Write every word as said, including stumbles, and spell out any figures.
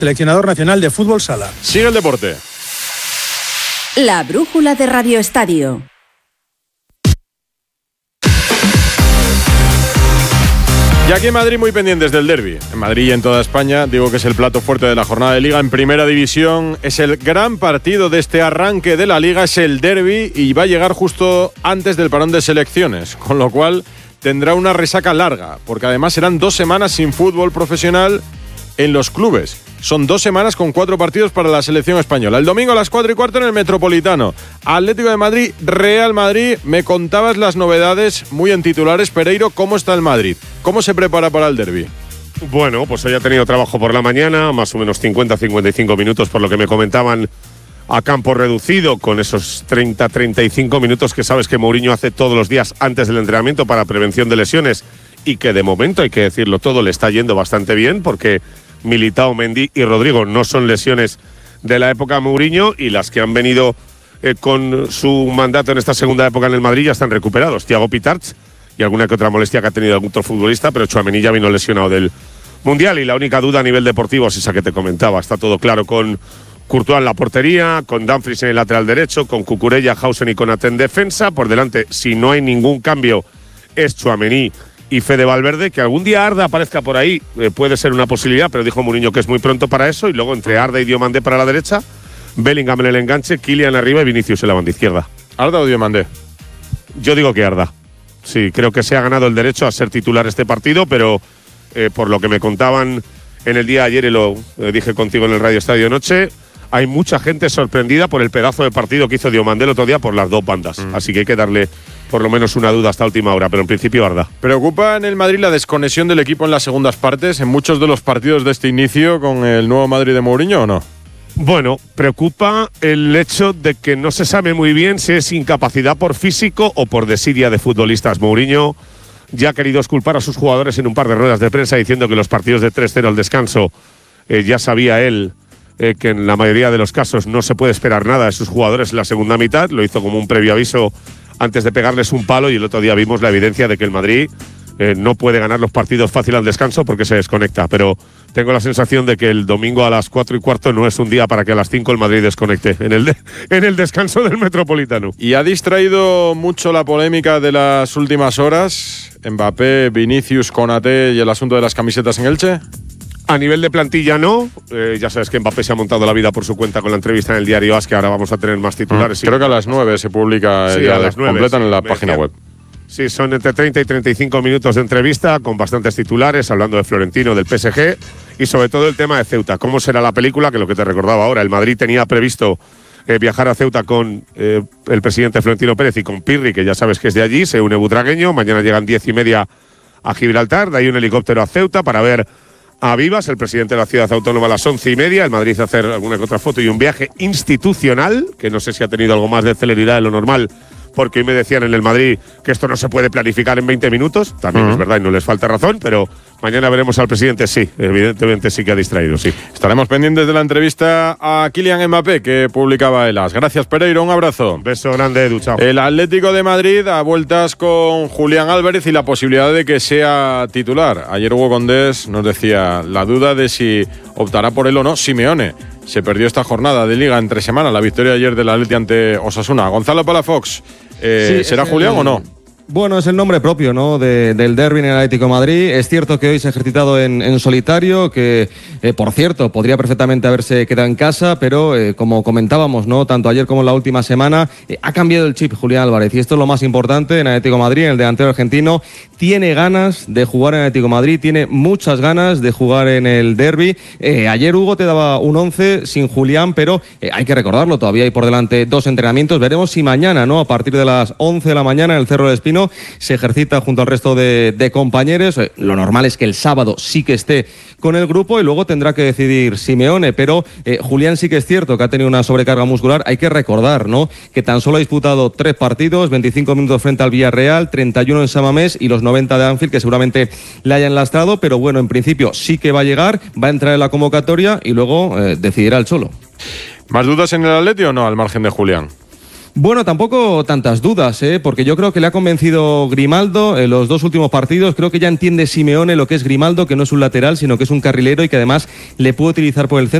Seleccionador nacional de fútbol sala. Sigue el deporte. La brújula de Radio Estadio. Y aquí en Madrid muy pendientes del derbi. En Madrid y en toda España, digo que es el plato fuerte de la jornada de Liga. En Primera División es el gran partido de este arranque de la Liga, es el derbi y va a llegar justo antes del parón de selecciones, con lo cual tendrá una resaca larga, porque además serán dos semanas sin fútbol profesional en los clubes. Son dos semanas con cuatro partidos para la selección española. El domingo a las cuatro y cuarto en el Metropolitano. Atlético de Madrid, Real Madrid. Me contabas las novedades muy en titulares. Pereiro, ¿cómo está el Madrid? ¿Cómo se prepara para el derbi? Bueno, pues hoy ha tenido trabajo por la mañana, más o menos cincuenta a cincuenta y cinco minutos por lo que me comentaban a campo reducido, con esos treinta a treinta y cinco minutos que sabes que Mourinho hace todos los días antes del entrenamiento para prevención de lesiones y que de momento, hay que decirlo todo, le está yendo bastante bien porque Militao, Mendy y Rodrigo no son lesiones de la época Mourinho y las que han venido eh, con su mandato en esta segunda época en el Madrid ya están recuperados. Thiago Pitarch y alguna que otra molestia que ha tenido algún otro futbolista, pero Tchouaméni ya vino lesionado del Mundial y la única duda a nivel deportivo es esa que te comentaba. Está todo claro con Courtois en la portería, con Dumfries en el lateral derecho, con Cucurella, Hausen y Konaté en defensa. Por delante, si no hay ningún cambio, es Tchouaméni y Fede Valverde, que algún día Arda aparezca por ahí, eh, puede ser una posibilidad, pero dijo Mourinho que es muy pronto para eso, y luego entre Arda y Diomandé para la derecha, Bellingham en el enganche, Kylian arriba y Vinicius en la banda izquierda. ¿Arda o Diomandé? Yo digo que Arda. Sí, creo que se ha ganado el derecho a ser titular este partido, pero eh, por lo que me contaban en el día de ayer, y lo eh, dije contigo en el Radio Estadio Noche, hay mucha gente sorprendida por el pedazo de partido que hizo Diomandé el otro día por las dos bandas. Mm. Así que hay que darle por lo menos una duda hasta última hora, pero en principio Arda. ¿Preocupa en el Madrid la desconexión del equipo en las segundas partes, en muchos de los partidos de este inicio con el nuevo Madrid de Mourinho o no? Bueno, preocupa el hecho de que no se sabe muy bien si es incapacidad por físico o por desidia de futbolistas. Mourinho ya ha querido exculpar a sus jugadores en un par de ruedas de prensa diciendo que los partidos de tres cero al descanso eh, ya sabía él eh, que en la mayoría de los casos no se puede esperar nada de sus jugadores en la segunda mitad. Lo hizo como un previo aviso antes de pegarles un palo y el otro día vimos la evidencia de que el Madrid eh, no puede ganar los partidos fácil al descanso porque se desconecta. Pero tengo la sensación de que el domingo a las cuatro y cuarto no es un día para que a las cinco el Madrid desconecte en el, de, en el descanso del Metropolitano. ¿Y ha distraído mucho la polémica de las últimas horas? Mbappé, Vinicius, Konaté y el asunto de las camisetas en Elche. A nivel de plantilla no, eh, ya sabes que Mbappé se ha montado la vida por su cuenta con la entrevista en el diario AS, que ahora vamos a tener más titulares. Mm, creo que a las nueve se publica, sí, ya a las nueve, completan sí, en la página web. Sí, son entre treinta y treinta y cinco minutos de entrevista con bastantes titulares, hablando de Florentino, del P S G y sobre todo el tema de Ceuta. ¿Cómo será la película? Que lo que te recordaba ahora, el Madrid tenía previsto eh, viajar a Ceuta con eh, el presidente Florentino Pérez y con Pirri, que ya sabes que es de allí, se une butragueño. Mañana llegan diez y media a Gibraltar, de ahí un helicóptero a Ceuta para ver a Vivas, el presidente de la ciudad autónoma, a las once y media. El Madrid a hacer alguna que otra foto y un viaje institucional, que no sé si ha tenido algo más de celeridad de lo normal, porque hoy me decían en el Madrid que esto no se puede planificar en veinte minutos. También uh-huh. es verdad y no les falta razón, pero mañana veremos al presidente. Sí, evidentemente sí que ha distraído, sí. Estaremos pendientes de la entrevista a Kylian Mbappé que publicaba el AS. Gracias, Pereiro, un abrazo. Un beso grande, Edu, chao. El Atlético de Madrid a vueltas con Julián Álvarez y la posibilidad de que sea titular. Ayer Hugo Condés nos decía la duda de si optará por él o no Simeone. Se perdió esta jornada de Liga entre semana, la victoria ayer del Atleti ante Osasuna. Gonzalo Palafox, eh, sí, ¿será Julián el, o no? Bueno, es el nombre propio, ¿no?, de, del derbi en el Atlético de Madrid. Es cierto que hoy se ha ejercitado en, en solitario, que, eh, por cierto, podría perfectamente haberse quedado en casa, pero eh, como comentábamos, ¿no?, tanto ayer como en la última semana, eh, ha cambiado el chip Julián Álvarez. Y esto es lo más importante en el Atlético de Madrid, en el delantero argentino. Tiene ganas de jugar en el Atlético de Madrid, tiene muchas ganas de jugar en el derbi. Eh, ayer Hugo te daba un once sin Julián, pero eh, hay que recordarlo, todavía hay por delante dos entrenamientos. Veremos si mañana, ¿no?, a partir de las once de la mañana en el Cerro del Espino, se ejercita junto al resto de, de compañeros. Lo normal es que el sábado sí que esté con el grupo y luego tendrá que decidir Simeone, pero eh, Julián sí que es cierto que ha tenido una sobrecarga muscular. Hay que recordar, ¿no?, que tan solo ha disputado tres partidos, veinticinco minutos frente al Villarreal, treinta y uno en San Mamés y los noventa de Anfield, que seguramente le hayan lastrado, pero bueno, en principio sí que va a llegar, va a entrar en la convocatoria y luego eh, decidirá el Cholo. ¿Más dudas en el Atleti o no, al margen de Julián? Bueno, tampoco tantas dudas, ¿eh? Porque yo creo que le ha convencido Grimaldo en los dos últimos partidos. Creo que ya entiende Simeone lo que es Grimaldo, que no es un lateral, sino que es un carrilero y que además le puede utilizar por el centro.